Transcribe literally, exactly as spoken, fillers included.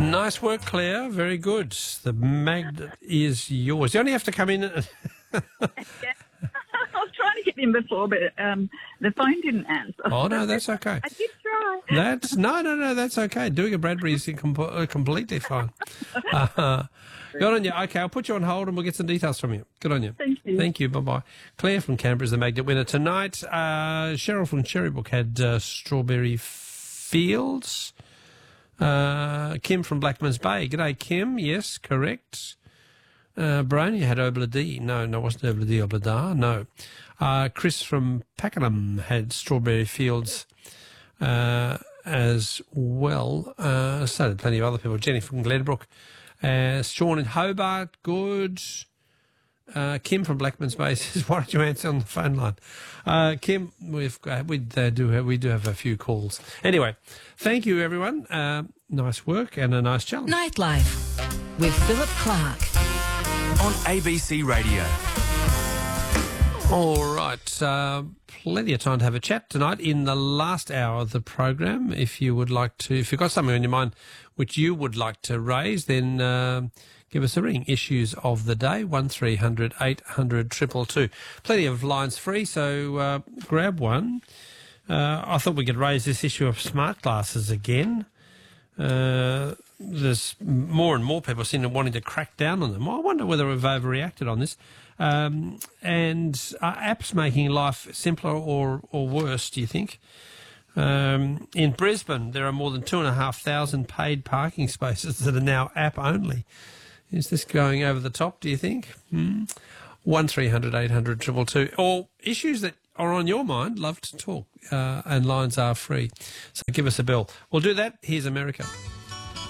Nice work, Claire. Very good. The magnet is yours. You only have to come in. And Yeah. I was trying to get in before, but um, the phone didn't answer. oh, no, that's okay. I did try. That's no, no, no. That's okay. Doing a Bradbury is com- uh, completely fine. Uh, good on you. Okay, I'll put you on hold and we'll get some details from you. Good on you. Thank you. Thank you. Bye bye. Claire from Canberra is the magnet winner tonight. Uh, Cheryl from Cherrybrook had uh, Strawberry Fields. Uh, Kim from Blackman's Bay. G'day, Kim. Yes, correct. Uh, Brony had Obla-D. No, no, it wasn't Obla-D, Obla-Da. No. Uh, Chris from Pakenham had Strawberry Fields uh, as well. Uh, so did plenty of other people. Jenny from Glenbrook. Uh, Sean in Hobart. Good. Uh, Kim from Blackman's Bay says, "Why don't you answer on the phone line?" Uh, Kim, we've uh, we uh, do have, we do have a few calls. Anyway, thank you everyone. Uh, nice work and a nice challenge. Nightlife with Philip Clark on A B C Radio. All right, uh, plenty of time to have a chat tonight in the last hour of the program. If you would like to, if you've got something on your mind which you would like to raise, then uh, give us a ring. Issues of the day, one three hundred eight hundred two two two. Plenty of lines free, so uh, grab one. Uh, I thought we could raise this issue of smart glasses again. Uh, there's more and more people seem to wanting to crack down on them. I wonder whether we've overreacted on this. Um, and are apps making life simpler or, or worse, do you think? Um, in Brisbane, there are more than two and a half thousand paid parking spaces that are now app only. Is this going over the top, do you think? Hmm? one three hundred eight hundred two two two. Or issues that are on your mind, love to talk. Uh, and lines are free. So give us a bell. We'll do that. Here's America.